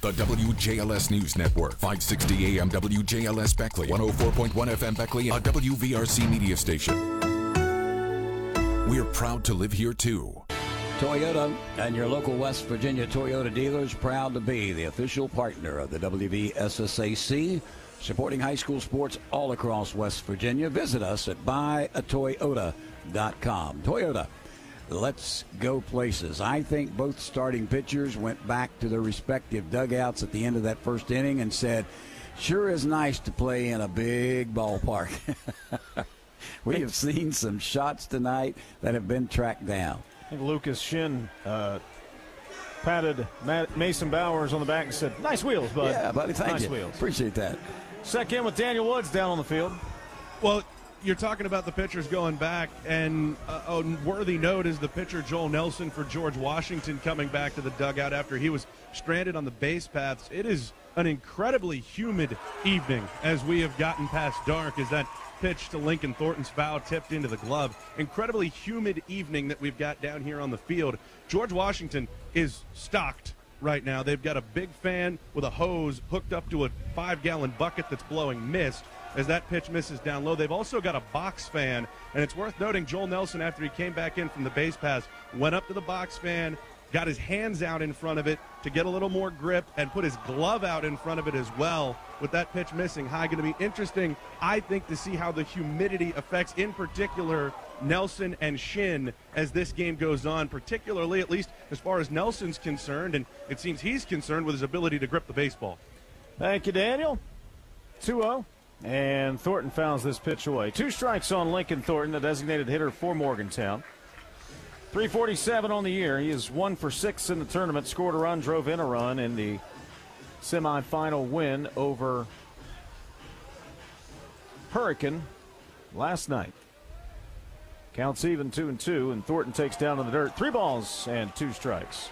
The WJLS News Network, 560 AM WJLS Beckley, 104.1 FM Beckley, a WVRC media station. We're proud to live here, too. Toyota and your local West Virginia Toyota dealers proud to be the official partner of the WVSSAC, supporting high school sports all across West Virginia. Visit us at buyatoyota.com. Toyota, let's go places. I think both starting pitchers went back to their respective dugouts at the end of that first inning and said, sure is nice to play in a big ballpark. We have seen some shots tonight that have been tracked down. I think Lucas Shin patted Mason Bowers on the back and said, nice wheels, bud. Yeah, buddy, thank you. Nice wheels. Appreciate that. Second with Daniel Woods down on the field. Well, you're talking about the pitchers going back, and a worthy note is the pitcher Joel Nelson for George Washington coming back to the dugout after he was stranded on the base paths. It is an incredibly humid evening as we have gotten past dark as that pitch to Lincoln Thornton's foul tipped into the glove. Incredibly humid evening that we've got down here on the field. George Washington is stocked right now. They've got a big fan with a hose hooked up to a 5-gallon bucket that's blowing mist as that pitch misses down low. They've also got a box fan, and it's worth noting Joel Nelson, after he came back in from the base pass, went up to the box fan, got his hands out in front of it to get a little more grip, and put his glove out in front of it as well with that pitch missing high. Going to be interesting, I think, to see how the humidity affects, in particular, Nelson and Shin as this game goes on, particularly at least as far as Nelson's concerned, and it seems he's concerned with his ability to grip the baseball. Thank you, Daniel. 2-0, and Thornton fouls this pitch away. 2 strikes on Lincoln Thornton, the designated hitter for Morgantown. 347 on the year. He is 1 for 6 in the tournament, scored a run, drove in a run in the semifinal win over Hurricane last night. Counts even 2-2, and Thornton takes down in the dirt. 3 balls and 2 strikes.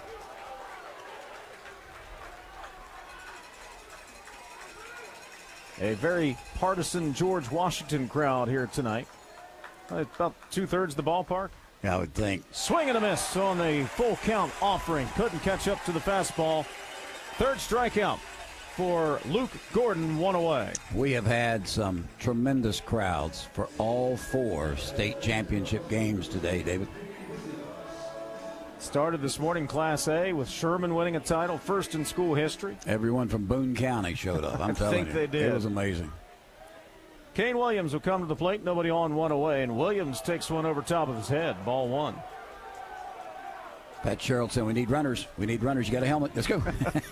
A very partisan George Washington crowd here tonight. About 2/3 the ballpark. I would think. Swing and a miss on the full count offering. Couldn't catch up to the fastball. 3rd strikeout for Luke Gordon, 1 away. We have had some tremendous crowds for all 4 state championship games today, David. Started this morning Class A with Sherman winning a title, first in school history. Everyone from Boone County showed up. I'm telling you. I think they did. It was amazing. Kane Williams will come to the plate. Nobody on, 1 away, and Williams takes one over top of his head. Ball 1. Pat Sherrill said, we need runners. We need runners. You got a helmet? Let's go.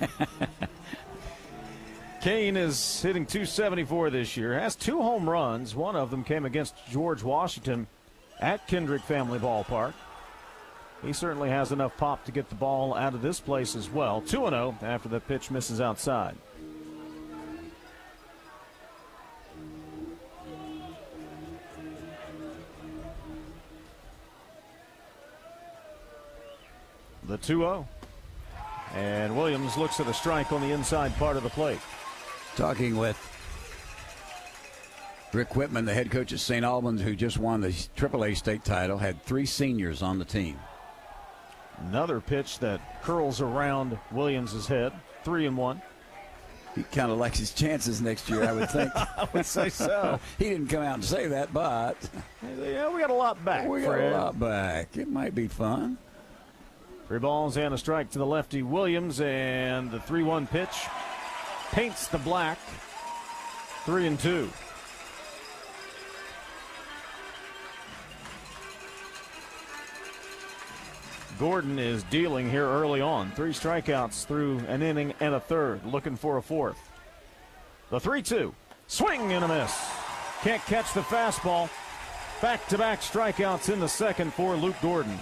Kane is hitting .274 this year. Has 2 home runs. One of them came against George Washington at Kendrick Family Ballpark. He certainly has enough pop to get the ball out of this place as well. 2-0 after the pitch misses outside. The 2-0. And Williams looks at a strike on the inside part of the plate. Talking with Rick Whitman, the head coach at St. Albans, who just won the AAA state title, had 3 seniors on the team. Another pitch that curls around Williams' head. 3-1. He kind of likes his chances next year, I would think. I would say so. He didn't come out and say that, but yeah, we got a lot back. We got a lot back. It might be fun. 3 balls and a strike to the lefty Williams, and the 3-1 pitch paints the black. 3-2. Gordon is dealing here early on. 3 strikeouts through an inning and a third, looking for a 4th. The 3-2. Swing and a miss. Can't catch the fastball. Back-to-back strikeouts in the second for Luke Gordon.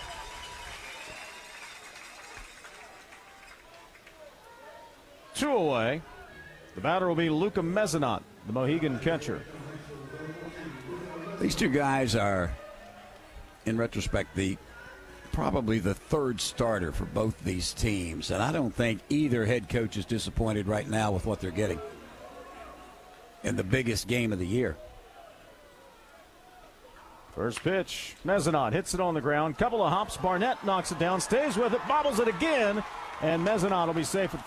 Two away. The batter will be Luca Mezzanot, the Mohegan catcher. These 2 guys are, in retrospect, probably the 3rd starter for both these teams, and I don't think either head coach is disappointed right now with what they're getting in the biggest game of the year. First pitch, Mezzanot hits it on the ground. Couple of hops, Barnett knocks it down, stays with it, bobbles it again, and Mezzanot will be safe at